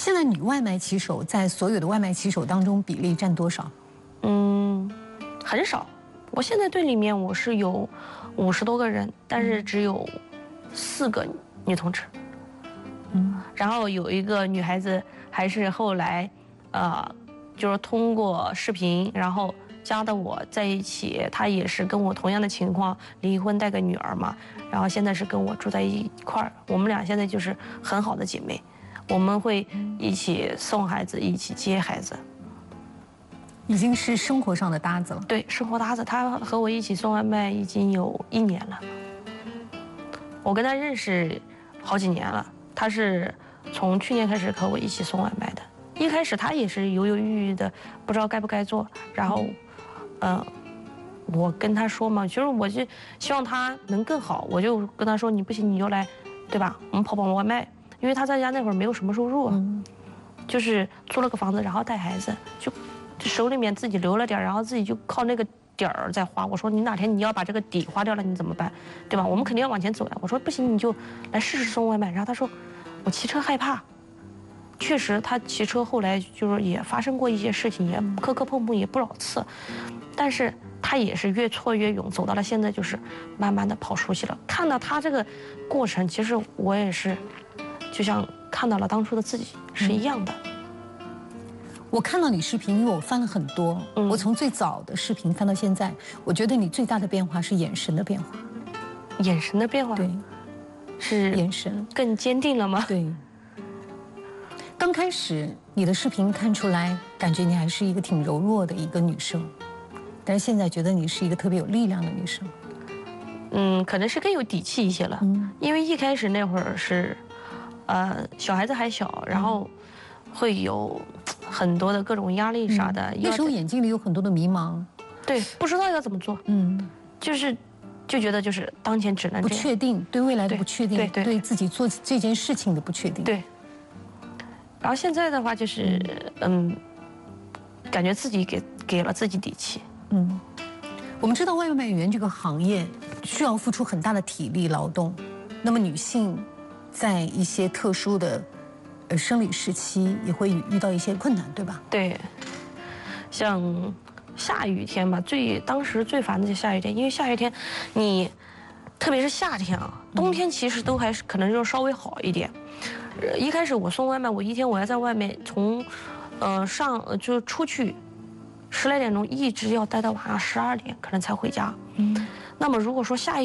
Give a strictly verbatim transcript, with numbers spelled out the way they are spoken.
现在女外卖骑手在所有的外卖骑手当中比例占多少？ 嗯，很少。我现在队里面我是有五十多个人，但是只有四个女同志。嗯，然后有一个女孩子还是后来，呃，就是通过视频，然后加的我在一起。她也是跟我同样的情况，离婚带个女儿嘛，然后现在是跟我住在一块儿。我们俩现在就是很好的姐妹，我们会一起送孩子，一起接孩子。 已经是生活上的搭子了。 对，生活搭子，他和我一起送外卖已经有一年了。我跟他认识好几年了，他是从去年开始和我一起送外卖的。一开始他也是犹犹豫豫的，不知道该不该做。然后，呃，我跟他说嘛，其实我就希望他能更好，我就跟他说，你不行你就来，对吧？我们跑跑外卖，因为他在家那会儿没有什么收入，嗯、就是租了个房子，然后带孩子就。手里面自己留了点，然后自己就靠那个点儿在花。我说你哪天你要把这个底花掉了，你怎么办？对吧？我们肯定要往前走呀。我说不行，你就来试试送外卖。然后他说，我骑车害怕。确实，他骑车后来就是也发生过一些事情，也磕磕碰碰也不少次，但是他也是越挫越勇，走到了现在就是慢慢的跑熟悉了。看到他这个过程，其实我也是，就像看到了当初的自己是一样的。嗯， 我看到你视频，因为我翻了很多，嗯、我从最早的视频翻到现在，我觉得你最大的变化是眼神的变化。 眼神的变化， 对， 是眼神更坚定了吗？ 对。刚开始你的视频看出来，感觉你还是一个挺柔弱的一个女生，但是现在觉得你是一个特别有力量的女生。 嗯，可能是更有底气一些了，嗯、因为一开始那会儿是，呃，小孩子还小，然后会有很多的各种压力啥的。嗯、 那时候眼睛里有很多的迷茫， 对，不知道要怎么做，嗯，就是就觉得就是当前只能不确定，对未来的不确定， 对对， 对自己做这件事情的不确定， 对。然后现在的话就是，嗯，感觉自己给给了自己底气。 嗯，我们知道外卖员这个行业需要付出很大的体力劳动，那么女性在一些特殊的呃生理时期也会遇到一些困难，对吧？ 对，像下雨天吧，最当时最烦的就是下雨天，因为下雨天你特别是夏天啊，冬天其实都还是可能就稍微好一点。一开始我送外卖，我一天我要在外面从，呃上就出去，十来点钟一直要待到晚上十二点，可能才回家。嗯，那么如果说下一